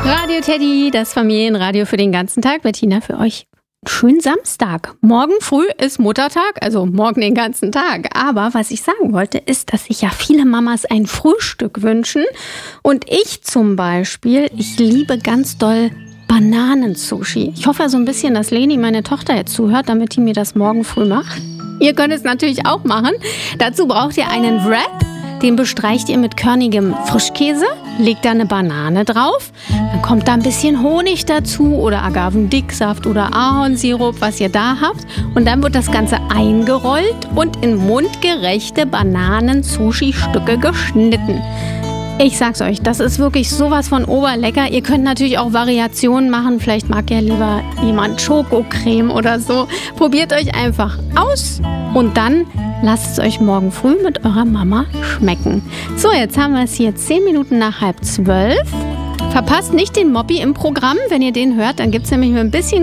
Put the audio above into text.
Radio Teddy, das Familienradio für den ganzen Tag. Bettina für euch. Schönen Samstag. Morgen früh ist Muttertag, also morgen den ganzen Tag. Aber was ich sagen wollte, ist, dass sich ja viele Mamas ein Frühstück wünschen. Und ich zum Beispiel, ich liebe ganz doll Bananensushi. Ich hoffe so ein bisschen, dass Leni, meine Tochter, jetzt zuhört, damit die mir das morgen früh macht. Ihr könnt es natürlich auch machen. Dazu braucht ihr einen Wrap. Den bestreicht ihr mit körnigem Frischkäse, legt da eine Banane drauf, dann kommt da ein bisschen Honig dazu oder Agavendicksaft oder Ahornsirup, was ihr da habt. Und dann wird das Ganze eingerollt und in mundgerechte Bananen-Sushi-Stücke geschnitten. Ich sag's euch, das ist wirklich sowas von oberlecker. Ihr könnt natürlich auch Variationen machen. Vielleicht mag ja lieber jemand Schokocreme oder so. Probiert euch einfach aus und dann lasst es euch morgen früh mit eurer Mama schmecken. So, jetzt haben wir es hier 10 Minuten nach 11:30. Verpasst nicht den Moppi im Programm. Wenn ihr den hört, dann gibt's nämlich ein bisschen